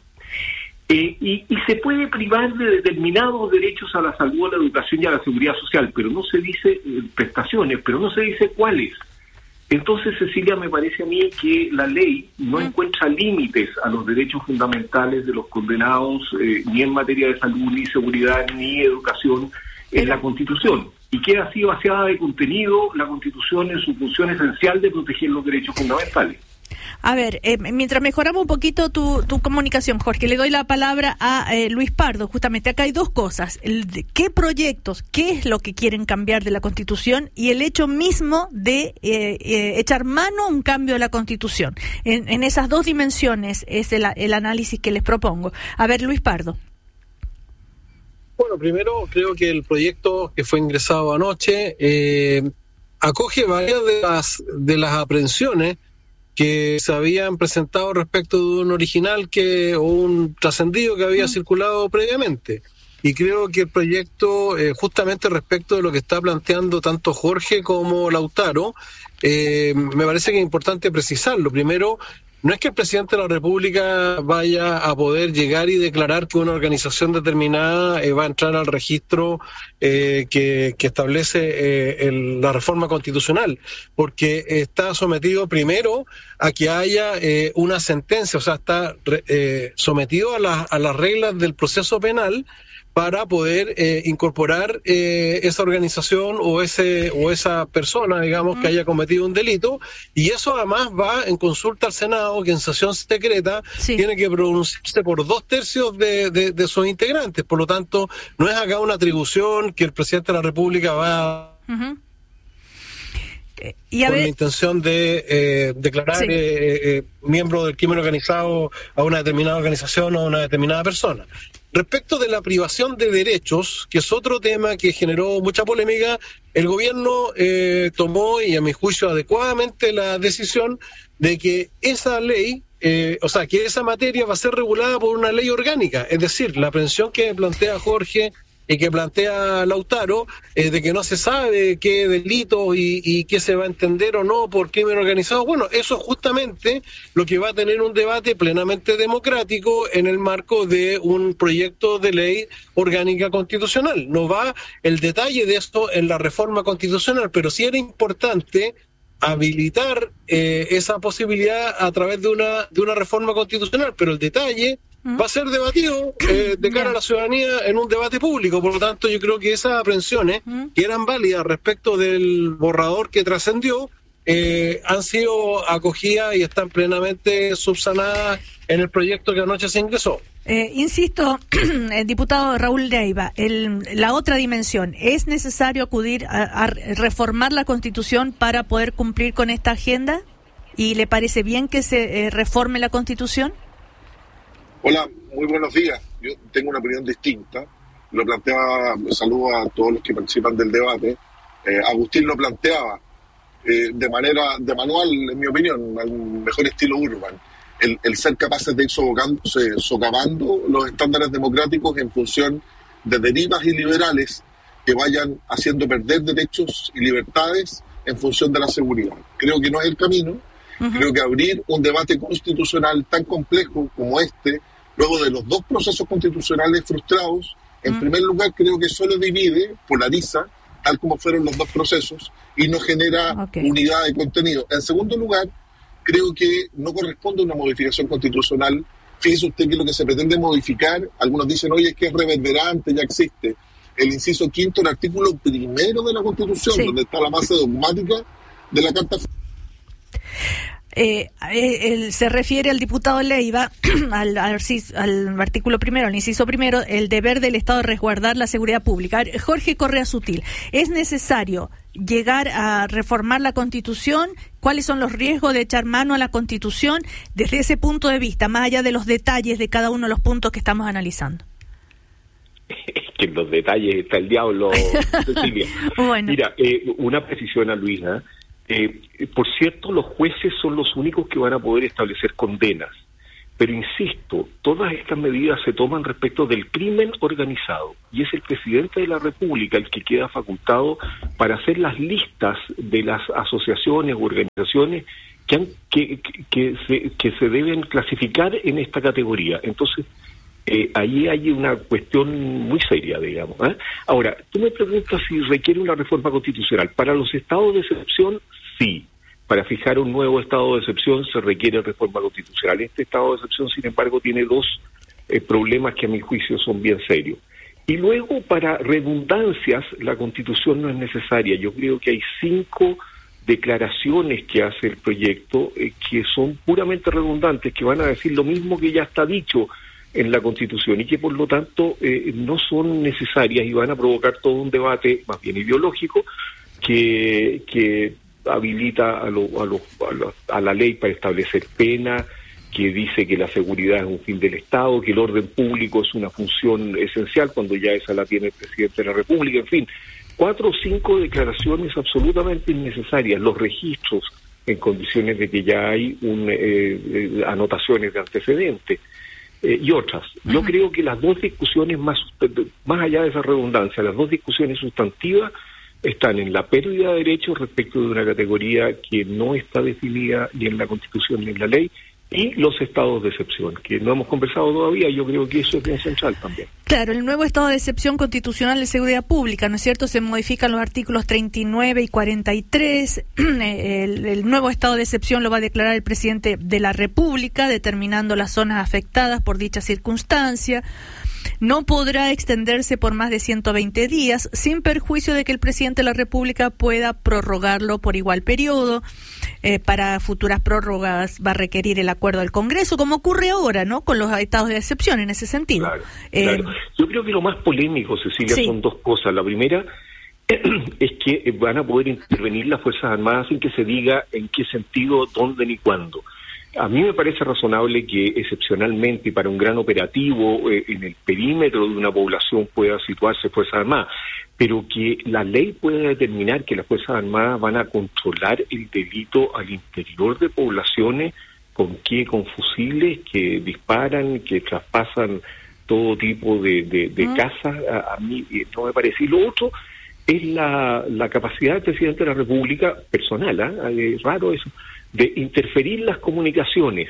Y se puede privar de determinados derechos a la salud, a la educación y a la seguridad social, pero no se dice prestaciones, pero no se dice cuáles. Entonces, Cecilia, me parece a mí que la ley no encuentra límites a los derechos fundamentales de los condenados, ni en materia de salud, ni seguridad, ni educación en la Constitución. Y queda así vaciada de contenido la Constitución en su función esencial de proteger los derechos fundamentales. A ver, mientras mejoramos un poquito tu comunicación, Jorge, le doy la palabra a Luis Pardo. Justamente acá hay dos cosas. ¿Qué proyectos, qué es lo que quieren cambiar de la Constitución? Y el hecho mismo de echar mano a un cambio de la Constitución. En esas dos dimensiones es el análisis que les propongo. A ver, Luis Pardo. Bueno, primero creo que el proyecto que fue ingresado anoche acoge varias de las aprehensiones que se habían presentado respecto de un original o un trascendido que había circulado previamente. Y creo que el proyecto, justamente respecto de lo que está planteando tanto Jorge como Lautaro, me parece que es importante precisarlo. Primero, no es que el presidente de la República vaya a poder llegar y declarar que una organización determinada va a entrar al registro que establece la reforma constitucional, porque está sometido primero a que haya una sentencia, o sea, está sometido a las reglas del proceso penal para poder incorporar esa organización o esa persona, digamos, que haya cometido un delito, y eso además va en consulta al Senado, que en sesión secreta tiene que pronunciarse por 2/3 de sus integrantes. Por lo tanto, no es acá una atribución que el presidente de la República va con la intención de declarar miembro del crimen organizado a una determinada organización o a una determinada persona. Respecto de la privación de derechos, que es otro tema que generó mucha polémica, el gobierno tomó, y a mi juicio adecuadamente, la decisión de que esa ley, que esa materia va a ser regulada por una ley orgánica. Es decir, la aprehensión que plantea Jorge y que plantea Lautaro, de que no se sabe qué delito y qué se va a entender o no por crimen organizado. Bueno, eso es justamente lo que va a tener un debate plenamente democrático en el marco de un proyecto de ley orgánica constitucional. No va el detalle de esto en la reforma constitucional, pero sí era importante habilitar esa posibilidad a través de una reforma constitucional, pero el detalle va a ser debatido de cara a la ciudadanía en un debate público. Por lo tanto, yo creo que esas aprehensiones que eran válidas respecto del borrador que trascendió han sido acogidas y están plenamente subsanadas en el proyecto que anoche se ingresó. Insisto, el diputado Raúl Leiva, la otra dimensión, ¿es necesario acudir a reformar la Constitución para poder cumplir con esta agenda? ¿Y le parece bien que se reforme la Constitución? Hola, muy buenos días. Yo tengo una opinión distinta. Lo planteaba, saludo a todos los que participan del debate. Agustín lo planteaba de manera de manual, en mi opinión, al mejor estilo Urban. El ser capaces de ir socavando los estándares democráticos en función de derivas iliberales que vayan haciendo perder derechos y libertades en función de la seguridad. Creo que no es el camino. Creo que abrir un debate constitucional tan complejo como este, luego de los dos procesos constitucionales frustrados, en primer lugar creo que solo divide, polariza, tal como fueron los dos procesos, y no genera unidad de contenido. En segundo lugar, creo que no corresponde a una modificación constitucional. Fíjese usted que lo que se pretende modificar, algunos dicen, oye, es que es reverberante, ya existe. el inciso 5 del artículo 1 de la Constitución, sí, donde está la base dogmática de la Carta. Se refiere al diputado Leiva al artículo 1, al inciso 1, el deber del Estado de resguardar la seguridad pública. Jorge Correa Sutil, ¿es necesario llegar a reformar la Constitución? ¿Cuáles son los riesgos de echar mano a la Constitución desde ese punto de vista, más allá de los detalles de cada uno de los puntos que estamos analizando? Es que en los detalles está el diablo, Cecilia. Bueno. Mira, una precisión a Luisa. Por cierto, los jueces son los únicos que van a poder establecer condenas. Pero insisto, todas estas medidas se toman respecto del crimen organizado. Y es el presidente de la República el que queda facultado para hacer las listas de las asociaciones u organizaciones que se deben clasificar en esta categoría. Entonces, ahí hay una cuestión muy seria, digamos. Ahora, tú me preguntas si requiere una reforma constitucional. Para los estados de excepción, sí. Para fijar un nuevo estado de excepción se requiere reforma constitucional. Este estado de excepción, sin embargo, tiene dos problemas que a mi juicio son bien serios. Y luego, para redundancias, la Constitución no es necesaria. Yo creo que hay 5 declaraciones que hace el proyecto que son puramente redundantes, que van a decir lo mismo que ya está dicho en la Constitución y que por lo tanto no son necesarias y van a provocar todo un debate más bien ideológico que habilita a la ley para establecer pena, que dice que la seguridad es un fin del Estado, que el orden público es una función esencial cuando ya esa la tiene el presidente de la República, en fin, 4 o 5 declaraciones absolutamente innecesarias, los registros en condiciones de que ya hay anotaciones de antecedentes. Y otras. Yo creo que las dos discusiones más allá de esa redundancia, las dos discusiones sustantivas están en la pérdida de derechos respecto de una categoría que no está definida ni en la Constitución ni en la ley, y los estados de excepción, que no hemos conversado todavía. Yo creo que eso es bien central también. Claro, el nuevo estado de excepción constitucional de seguridad pública, ¿no es cierto? Se modifican los artículos 39 y 43. El nuevo estado de excepción lo va a declarar el presidente de la República, determinando las zonas afectadas por dicha circunstancia. No podrá extenderse por más de 120 días, sin perjuicio de que el presidente de la República pueda prorrogarlo por igual periodo. Para futuras prórrogas va a requerir el acuerdo del Congreso, como ocurre ahora, ¿no?, con los estados de excepción en ese sentido. Claro. Yo creo que lo más polémico, Cecilia, son dos cosas. La primera es que van a poder intervenir las Fuerzas Armadas sin que se diga en qué sentido, dónde ni cuándo. A mí me parece razonable que excepcionalmente para un gran operativo en el perímetro de una población pueda situarse Fuerzas Armadas, pero que la ley pueda determinar que las Fuerzas Armadas van a controlar el delito al interior de poblaciones, ¿con qué? Con fusiles que disparan, que traspasan todo tipo de casas. A mí no me parece. Y lo otro es la capacidad del presidente de la República, personal, es raro eso, de interferir las comunicaciones.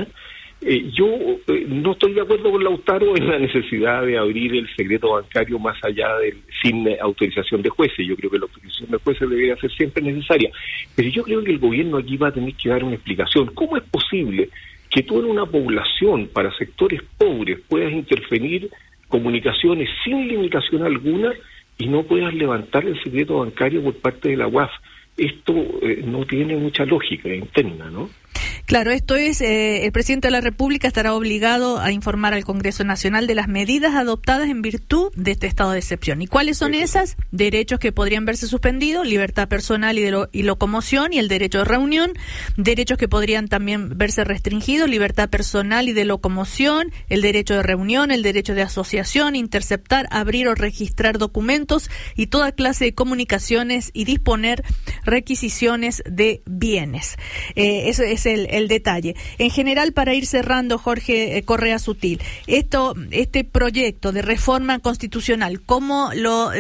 Yo no estoy de acuerdo con Lautaro en la necesidad de abrir el secreto bancario más allá sin autorización de jueces. Yo creo que la autorización de jueces debería ser siempre necesaria. Pero yo creo que el gobierno aquí va a tener que dar una explicación. ¿Cómo es posible que tú en una población para sectores pobres puedas interferir comunicaciones sin limitación alguna y no puedas levantar el secreto bancario por parte de la UAF? Esto no tiene mucha lógica interna, ¿no? Claro, esto es, el presidente de la República estará obligado a informar al Congreso Nacional de las medidas adoptadas en virtud de este estado de excepción. ¿Y cuáles son esas? Derechos que podrían verse suspendidos, libertad personal y locomoción y el derecho de reunión, derechos que podrían también verse restringidos, libertad personal y de locomoción, el derecho de reunión, el derecho de asociación, interceptar, abrir o registrar documentos y toda clase de comunicaciones y disponer requisiciones de bienes. Eso es el detalle. En general, para ir cerrando, Jorge Correa Sutil, este proyecto de reforma constitucional, ¿cómo lo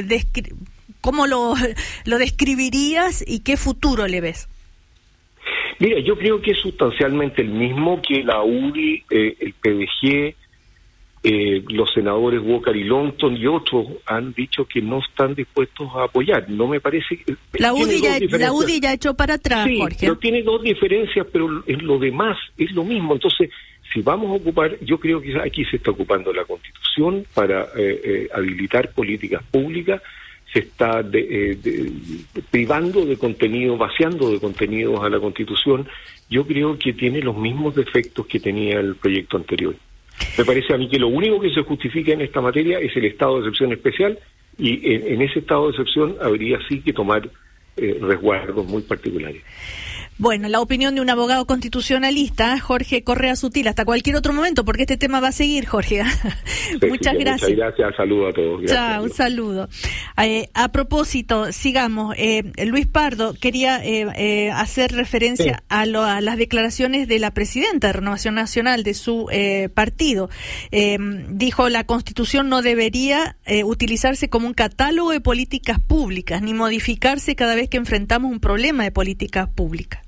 describirías y qué futuro le ves? Mira, yo creo que es sustancialmente el mismo que la UDI, el PDG Los senadores Walker y Longton y otros han dicho que no están dispuestos a apoyar. No me parece que... La UDI ya echó para atrás, sí, Jorge. Pero tiene dos diferencias, pero en lo demás es lo mismo. Entonces, si vamos a ocupar, yo creo que aquí se está ocupando la Constitución para habilitar políticas públicas, se está privando de contenido, vaciando de contenidos a la Constitución. Yo creo que tiene los mismos defectos que tenía el proyecto anterior. Me parece a mí que lo único que se justifica en esta materia es el estado de excepción especial, y en ese estado de excepción habría sí que tomar resguardos muy particulares. Bueno, la opinión de un abogado constitucionalista, Jorge Correa Sutil, hasta cualquier otro momento, porque este tema va a seguir, Jorge. Muchas gracias. Muchas gracias, saludo a todos. Gracias. Chao, un saludo. A propósito, sigamos. Luis Pardo quería hacer referencia a las declaraciones de la presidenta de Renovación Nacional de su partido. Dijo: la Constitución no debería utilizarse como un catálogo de políticas públicas, ni modificarse cada vez que enfrentamos un problema de políticas públicas.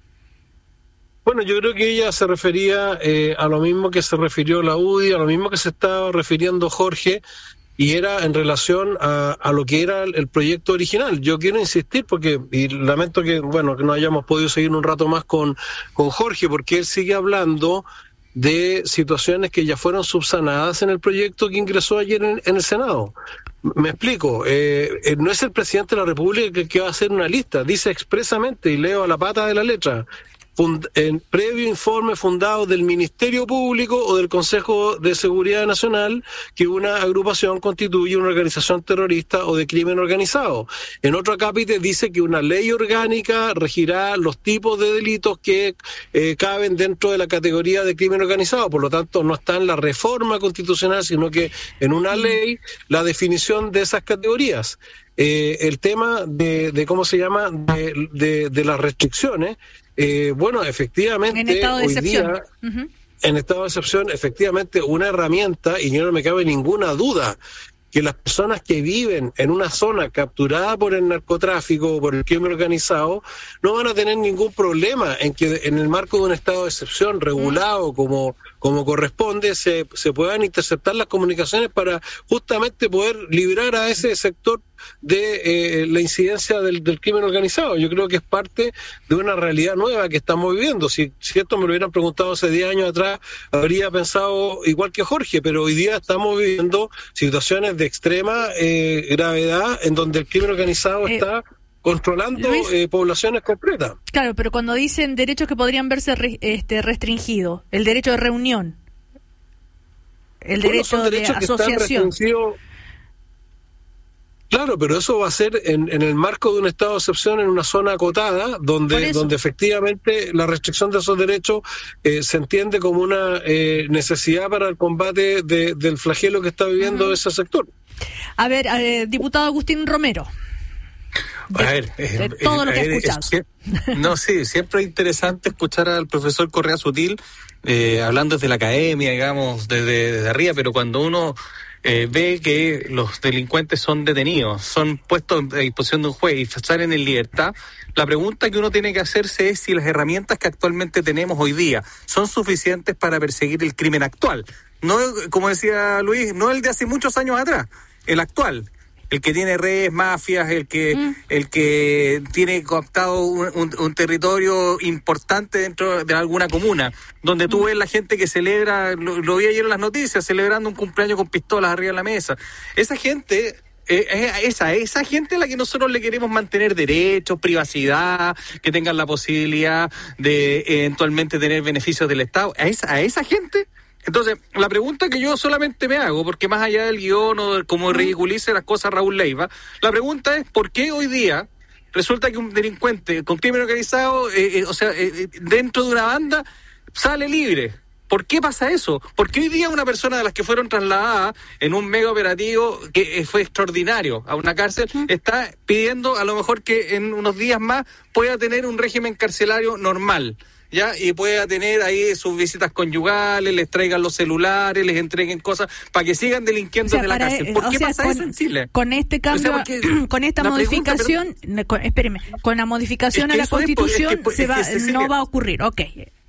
Bueno, yo creo que ella se refería a lo mismo que se refirió la UDI, a lo mismo que se estaba refiriendo Jorge, y era en relación a lo que era el proyecto original. Yo quiero insistir y lamento que no hayamos podido seguir un rato más con Jorge, porque él sigue hablando de situaciones que ya fueron subsanadas en el proyecto que ingresó ayer en el Senado. Me explico, no es el presidente de la República que va a hacer una lista, dice expresamente, y leo a la pata de la letra: en previo informe fundado del Ministerio Público o del Consejo de Seguridad Nacional que una agrupación constituye una organización terrorista o de crimen organizado. En otro acápite dice que una ley orgánica regirá los tipos de delitos que caben dentro de la categoría de crimen organizado. Por lo tanto, no está en la reforma constitucional, sino que en una ley la definición de esas categorías. El tema de ¿cómo se llama? De las restricciones. Efectivamente, en estado de excepción. En estado de excepción, efectivamente, una herramienta, y no me cabe ninguna duda que las personas que viven en una zona capturada por el narcotráfico o por el crimen organizado no van a tener ningún problema en que en el marco de un estado de excepción regulado como corresponde se puedan interceptar las comunicaciones para justamente poder librar a ese sector de la incidencia del crimen organizado. Yo creo que es parte de una realidad nueva que estamos viviendo. Si esto me lo hubieran preguntado hace 10 años atrás, habría pensado igual que Jorge, pero hoy día estamos viviendo situaciones de extrema gravedad en donde el crimen organizado está controlando poblaciones completas. Claro, pero cuando dicen derechos que podrían verse restringidos, el derecho de reunión, el derecho de asociación. Claro, pero eso va a ser en el marco de un estado de excepción en una zona acotada, donde efectivamente la restricción de esos derechos se entiende como una necesidad para el combate del flagelo que está viviendo ese sector. A ver, diputado Agustín Romero. Todo lo que he escuchado. Siempre es interesante escuchar al profesor Correa Sutil hablando desde la academia, digamos, desde arriba, pero cuando uno ve que los delincuentes son detenidos, son puestos a disposición de un juez y salen en libertad, la pregunta que uno tiene que hacerse es si las herramientas que actualmente tenemos hoy día son suficientes para perseguir el crimen actual. No, como decía Luis, no el de hace muchos años atrás, el actual. El que tiene redes, mafias, el que tiene cooptado un territorio importante dentro de alguna comuna, donde tú ves la gente que celebra, lo vi ayer en las noticias, celebrando un cumpleaños con pistolas arriba de la mesa. Esa gente, esa gente a la que nosotros le queremos mantener derechos, privacidad, que tengan la posibilidad de eventualmente tener beneficios del Estado. A esa gente. Entonces, la pregunta que yo solamente me hago, porque más allá del guión o de cómo ridiculice las cosas Raúl Leiva, la pregunta es ¿por qué hoy día resulta que un delincuente con crimen organizado, dentro de una banda, sale libre? ¿Por qué pasa eso? Porque hoy día una persona de las que fueron trasladadas en un mega operativo que fue extraordinario a una cárcel, está pidiendo a lo mejor que en unos días más pueda tener un régimen carcelario normal, ¿ya? Y pueda tener ahí sus visitas conyugales, les traigan los celulares, les entreguen cosas para que sigan delinquiendo de la cárcel. ¿Por qué pasa eso en Chile? Con este cambio, con esta modificación, con la modificación a la Constitución no va a ocurrir. Ok.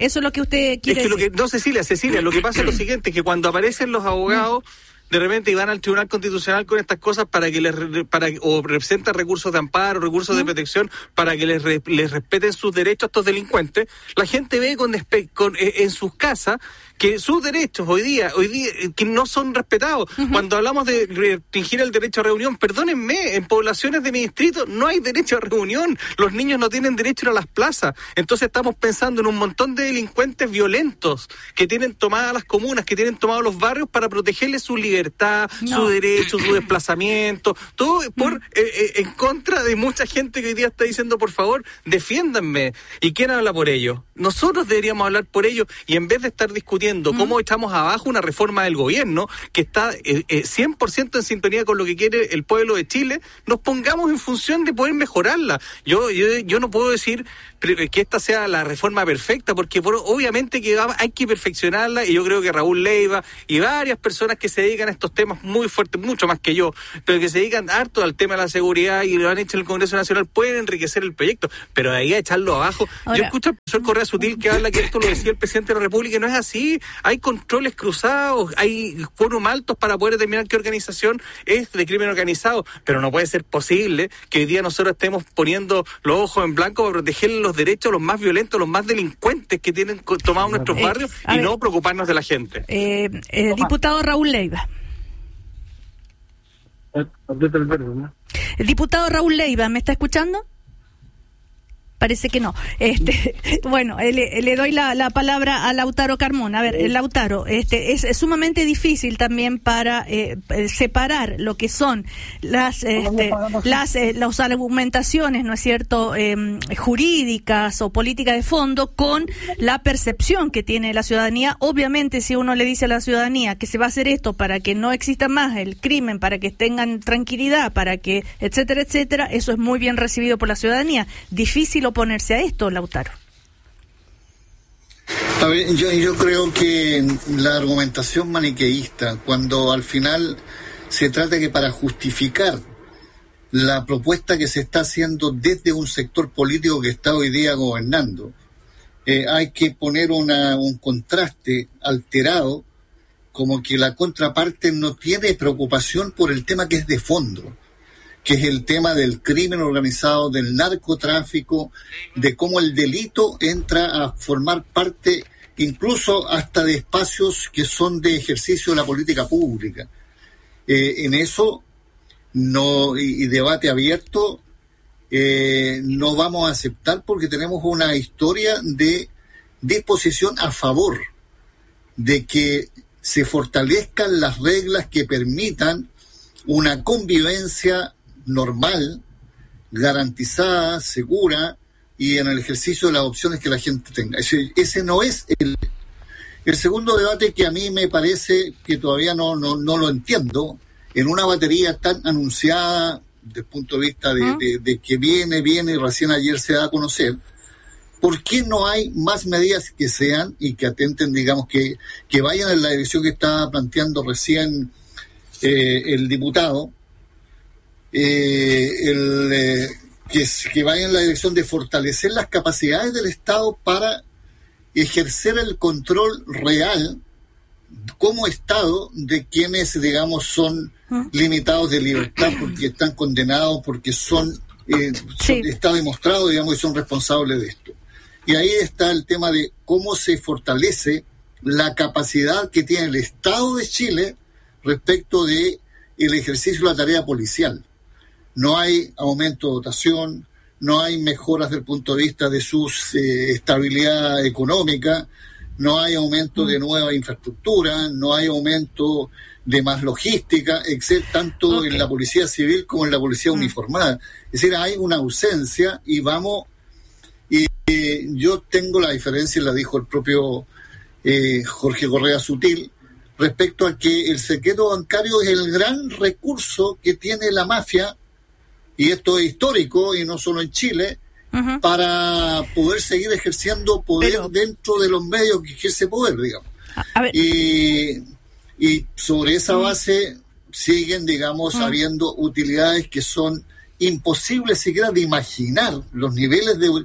Eso es lo que usted quiere decir. Cecilia, lo que pasa es lo siguiente, que cuando aparecen los abogados, de repente van al Tribunal Constitucional con estas cosas o representan recursos de amparo, recursos de protección, para que les respeten sus derechos a estos delincuentes, la gente ve en sus casas que sus derechos hoy día que no son respetados. Cuando hablamos de restringir el derecho a reunión, perdónenme, en poblaciones de mi distrito no hay derecho a reunión, los niños no tienen derecho a ir a las plazas, entonces estamos pensando en un montón de delincuentes violentos que tienen tomadas las comunas, que tienen tomados los barrios para protegerles su libertad, su derecho, su desplazamiento, todo en contra de mucha gente que hoy día está diciendo, por favor, defiéndanme. ¿Y quién habla por ello? Nosotros deberíamos hablar por ello, y en vez de estar discutiendo cómo echamos abajo una reforma del gobierno que está 100% en sintonía con lo que quiere el pueblo de Chile, nos pongamos en función de poder mejorarla. Yo no puedo decir que esta sea la reforma perfecta, porque obviamente que hay que perfeccionarla, y yo creo que Raúl Leiva y varias personas que se dedican a estos temas muy fuertes, mucho más que yo, pero que se dedican harto al tema de la seguridad y lo han hecho en el Congreso Nacional, pueden enriquecer el proyecto, pero de ahí a echarlo abajo. Ahora, yo escucho al profesor Correa Sutil que habla que esto lo decía el presidente de la República, y no es así. Hay controles cruzados, hay quórum altos para poder determinar qué organización es de crimen organizado, pero no puede ser posible que hoy día nosotros estemos poniendo los ojos en blanco para proteger los derechos a los más violentos, los más delincuentes que tienen tomados nuestros barrios, y no preocuparnos de la gente. Diputado Raúl Leiva. El diputado Raúl Leiva, ¿me está escuchando? Parece que no. Bueno, le doy la palabra a Lautaro Carmona. A ver, Lautaro, es sumamente difícil también para separar lo que son las argumentaciones, ¿no es cierto?, jurídicas o políticas de fondo, con la percepción que tiene la ciudadanía. Obviamente, si uno le dice a la ciudadanía que se va a hacer esto para que no exista más el crimen, para que tengan tranquilidad, para que, etcétera, etcétera, eso es muy bien recibido por la ciudadanía. Difícil oponerse a esto, Lautaro. A ver, yo creo que la argumentación maniqueísta, cuando al final se trata que para justificar la propuesta que se está haciendo desde un sector político que está hoy día gobernando, hay que poner un contraste alterado, como que la contraparte no tiene preocupación por el tema que es de fondo, que es el tema del crimen organizado, del narcotráfico, de cómo el delito entra a formar parte incluso hasta de espacios que son de ejercicio de la política pública. En eso y debate abierto no vamos a aceptar, porque tenemos una historia de disposición a favor de que se fortalezcan las reglas que permitan una convivencia normal, garantizada, segura, y en el ejercicio de las opciones que la gente tenga. Ese no es el segundo debate, que a mí me parece que todavía no lo entiendo, en una batería tan anunciada desde el punto de vista de que viene y recién ayer se da a conocer. ¿Por qué no hay más medidas que sean y que atenten, digamos, que vayan en la dirección que estaba planteando recién el diputado? Que vaya en la dirección de fortalecer las capacidades del Estado para ejercer el control real como Estado de quienes, digamos, son limitados de libertad porque están condenados, porque está demostrado, digamos, que son responsables de esto. Y ahí está el tema de cómo se fortalece la capacidad que tiene el Estado de Chile respecto de el ejercicio de la tarea policial. No hay aumento de dotación, no hay mejoras desde el punto de vista de su estabilidad económica, no hay aumento de nueva infraestructura, no hay aumento de más logística, tanto en la policía civil como en la policía uniformada. Es decir, hay una ausencia y yo tengo la diferencia, la dijo el propio Jorge Correa Sutil, respecto a que el secreto bancario es el gran recurso que tiene la mafia, y esto es histórico y no solo en Chile, para poder seguir ejerciendo poder dentro de los medios que ejerce poder, digamos. Y sobre esa base siguen, digamos, habiendo utilidades que son imposibles siquiera de imaginar, los niveles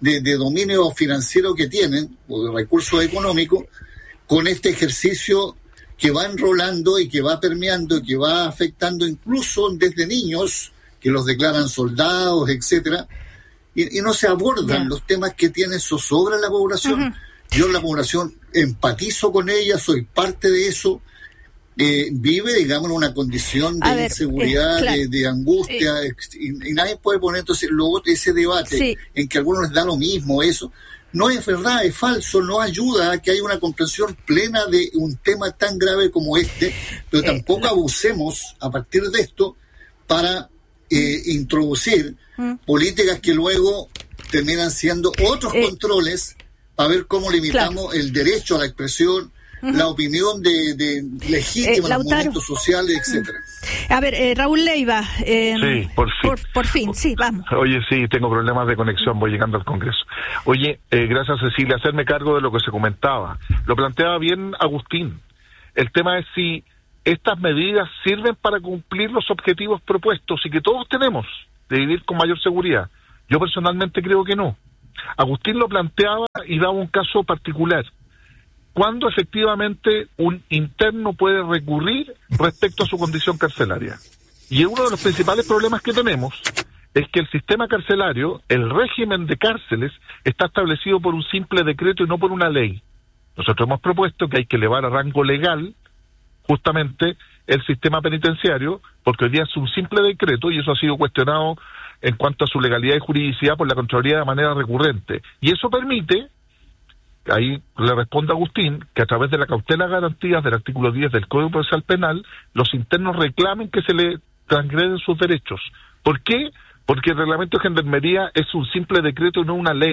de dominio financiero que tienen, o de recursos económicos, con este ejercicio que va enrolando y que va permeando y que va afectando incluso desde niños, que los declaran soldados, etcétera, y no se abordan los temas que tienen zozobra en la población. Yo en la población empatizo con ella, soy parte de eso, vive, digamos, en una condición de inseguridad, de angustia, y nadie puede poner entonces luego ese debate en que a algunos les da lo mismo eso. No es verdad, es falso, no ayuda a que haya una comprensión plena de un tema tan grave como este, pero tampoco abusemos a partir de esto para introducir políticas que luego terminan siendo otros controles para ver cómo limitamos el derecho a la expresión, la opinión de legítima en los movimientos sociales, etcétera. A ver, Raúl Leiva. Sí, por fin. Por fin, sí, vamos. Oye, sí, tengo problemas de conexión, voy llegando al Congreso. Oye, gracias Cecilia, hacerme cargo de lo que se comentaba. Lo planteaba bien Agustín. El tema es si estas medidas sirven para cumplir los objetivos propuestos y que todos tenemos de vivir con mayor seguridad. Yo personalmente creo que no. Agustín lo planteaba y daba un caso particular. ¿Cuándo efectivamente un interno puede recurrir respecto a su condición carcelaria? Y uno de los principales problemas que tenemos es que el sistema carcelario, el régimen de cárceles, está establecido por un simple decreto y no por una ley. Nosotros hemos propuesto que hay que elevar a rango legal justamente el sistema penitenciario, porque hoy día es un simple decreto y eso ha sido cuestionado en cuanto a su legalidad y juridicidad por la Contraloría de manera recurrente. Y eso permite, ahí le responde Agustín, que a través de la cautela de garantías del artículo 10 del Código Procesal Penal, los internos reclamen que se le transgreden sus derechos. ¿Por qué? Porque el reglamento de gendarmería es un simple decreto y no una ley.